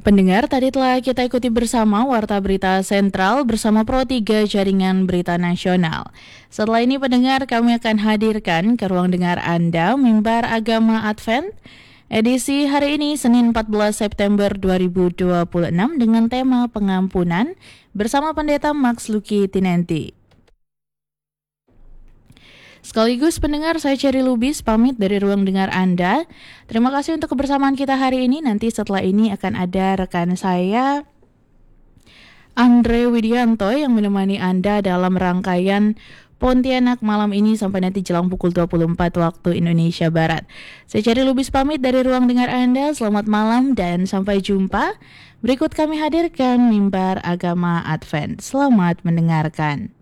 Pendengar, tadi telah kita ikuti bersama Warta Berita Sentral bersama Pro 3 Jaringan Berita Nasional. Setelah ini pendengar, kami akan hadirkan ke ruang dengar Anda Mimbar Agama Advent edisi hari ini Senin 14 September 2026 dengan tema pengampunan bersama Pendeta Max Lucky Tinenti. Sekaligus pendengar, saya Cherry Lubis pamit dari ruang dengar Anda. Terima kasih untuk kebersamaan kita hari ini. Nanti setelah ini akan ada rekan saya Andre Widianto yang menemani Anda dalam rangkaian Pontianak malam ini sampai nanti jelang pukul 24 waktu Indonesia Barat. Saya Cherry Lubis pamit dari ruang dengar Anda. Selamat malam dan sampai jumpa. Berikut kami hadirkan Mimbar Agama Advent. Selamat mendengarkan.